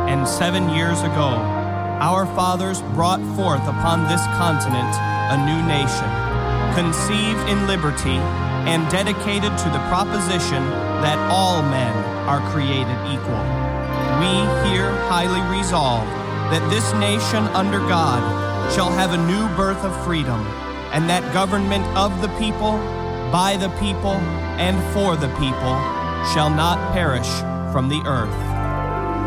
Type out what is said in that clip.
7 years ago, our fathers brought forth upon this continent a new nation, conceived in liberty and dedicated to the proposition that all men are created equal. We here highly resolve that this nation under God shall have a new birth of freedom, and that government of the people, by the people, and for the people shall not perish from the earth.